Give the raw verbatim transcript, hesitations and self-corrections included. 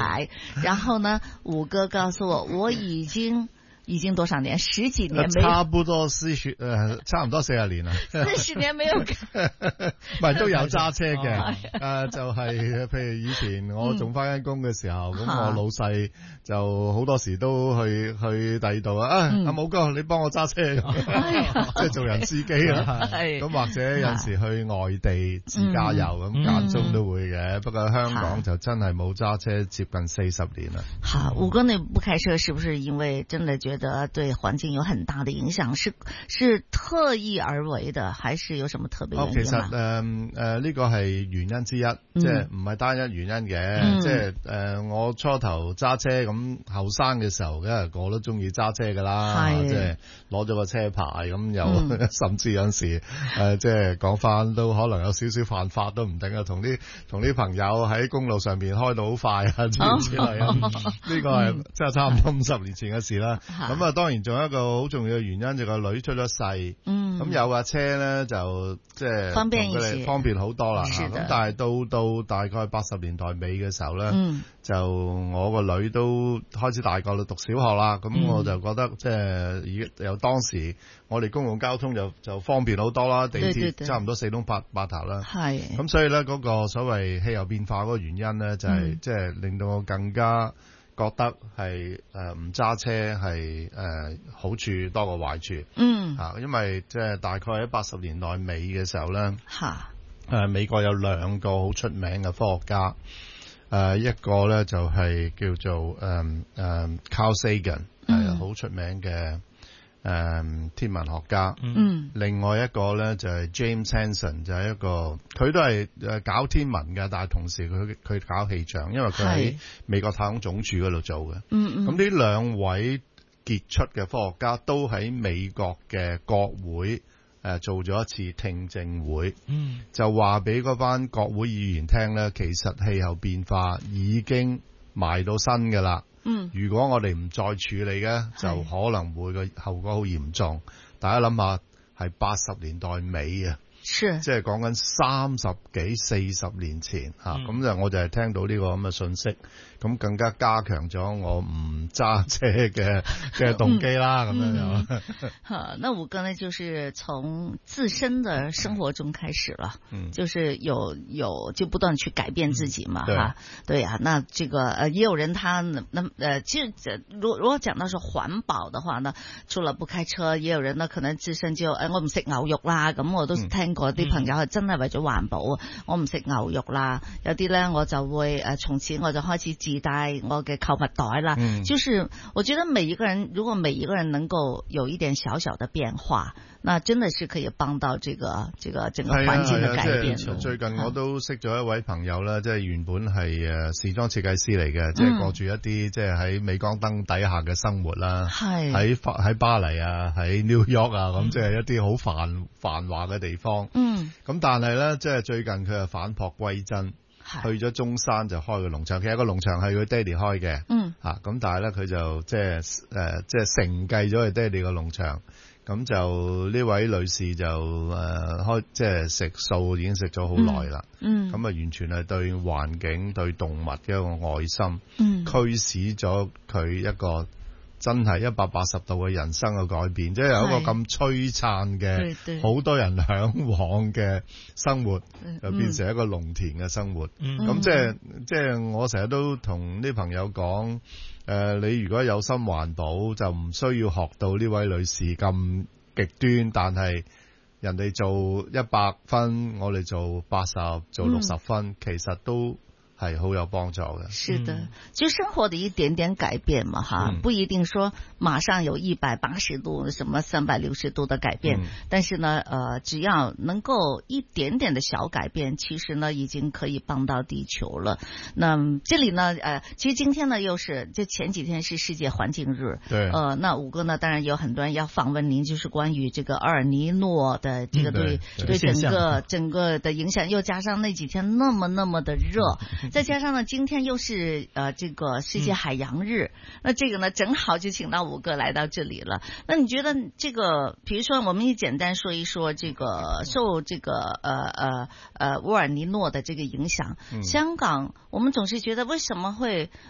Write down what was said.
牌。然后呢，五哥告诉我，我已經。已經多少年？十幾年沒有， 差不多四十誒，差唔多四十年啦。 四十年沒有，唔係都有揸車嘅。誒就係譬如以前我仲翻緊工嘅時候，咁、嗯、我老細就好多時都去去第二度啊。啊，阿武哥，你幫我揸車，即係做人司機啦。咁或者有時去外地自駕遊咁間中都會嘅。不過香港就真係冇揸車接近四十年啦。 好，武哥，你不開車是不是因為真的覺得覺得對環境有很大的影響，是是特意而為的，還是有什麼特別原因？哦， 其實誒誒呢個係原因之一，嗯、即係唔係單一原因嘅。嗯、即係誒、呃、我初頭揸車咁後生嘅時候，梗係我都中意揸車噶啦，即係攞咗個車牌咁又、嗯、甚至有陣時誒、呃、即係講翻都可能有少少犯法都唔定啊，同啲同啲朋友喺公路上面開到好快啊之類啊，呢、哦、個係即係差唔多五十年前嘅事啦。咁啊，當然仲有一個好重要嘅原因，就個女出咗世，嗯，咁有架車咧就即係方便一些， 方便好多啦。咁但係到到大概八十年代尾嘅時候咧，嗯，就我個女都開始大個啦，讀小學啦，咁、嗯、我就覺得即係而有當時我哋公共交通就就方便好多啦，地鐵差唔多四通八八達啦，係，咁所以咧嗰個所謂氣候變化嗰個原因咧，就係、是、即係令到我更加覺得係誒唔揸車係誒、呃、好處多過壞處，嗯嚇、啊，因為即係大概喺八十年代尾嘅時候咧，嚇誒、呃、美國有兩個好出名嘅科學家，誒、呃、一個咧就係、是、叫做誒誒、呃呃、Carl Sagan 係好出名嘅。誒、嗯，天文學家，嗯，另外一個咧就係 James Hansen，就係一個，佢都係誒搞天文嘅，但係同時佢佢搞氣象，因為佢喺美國太空總署嗰度做嘅，嗯嗯，咁呢兩位傑出嘅科學家都喺美國嘅國會誒做咗一次聽證會，嗯，就話俾嗰班國會議員聽咧，其實氣候變化已經埋到身噶啦。嗯，如果我哋唔再處理嘅，就可能會個後果好嚴重。大家諗下，係八十年代尾啊，是即係講緊三十幾四十年前吓，咁、嗯、就我就係聽到呢個咁嘅信息，咁更加加強咗我唔揸車嘅嘅動機啦。咁、嗯、樣樣。 好、嗯，那五哥呢，就是從自身的生活中開始了，嗯，就是有有就不斷去改變自己嘛，哈、嗯，對啊。那這個呃，也有人他那呃，其實如如果講到是環保的話呢，除了不開車，也有人呢可能自身就誒、哎，我唔食牛肉啦，咁我都聽過啲朋友係真係為咗環保，嗯、我唔食牛肉啦。有啲咧我就會誒，從此我就開始自帶我嘅購物袋啦。嗯，就是我覺得每一個人，如果每一個人能夠有一點小小的變化，那真的是可以幫到這個這個整個環境的改變。 啊啊、最近我都識咗一位朋友啦，即係原本係誒時裝設計師嚟嘅，即係過住一啲即係喺鎂光燈底下嘅生活啦。係喺喺巴黎啊，喺 New York 啊，咁即係一啲好繁繁華嘅地方。嗯，咁但係咧，即係最近佢就返璞歸真。去咗中山就開個農場，其實個農場係佢爹哋開嘅，嗯，吓、啊、咁但係咧佢就即係誒即係承繼咗佢爹哋個農場，咁就呢位女士就誒、呃、開即係食素已經食咗好耐啦，嗯，咁啊完全係對環境對動物嘅一個愛心，嗯，驅使咗佢一個真係一百八十度嘅人生嘅改變，即係有一個咁璀璨嘅，好多人向往嘅生活，就變成一個農田嘅生活。咁、嗯、即係即係我成日都同啲朋友講，誒、呃，你如果有心環保，就唔需要學到呢位女士咁極端，但係人哋做一百分，我哋做八十、做六十分，嗯、其實都係好有幫助嘅。 是的，就生活的一點點改變嘛，哈、嗯，不一定說馬上有一百八十度、什麼三百六十度的改變、嗯，但是呢，呃，只要能夠一點點的小改變，其實呢，已經可以幫到地球了。那這裏呢，呃，其實今天呢，又是就前幾天是世界環境日，對，呃，那五哥呢，當然有很多人要訪問您，就是關於這個厄爾尼諾的這個對、嗯、對，對整個整個的影響，又加上那幾天那麼那麼的熱。再加上呢，今天又是呃這個世界海洋日、嗯，那這個呢正好就請到五哥來到這裏了。那你覺得這個，比如說我們也簡單說一說這個受這個呃呃呃厄爾尼諾的這個影響、嗯，香港我們總是覺得為什麼會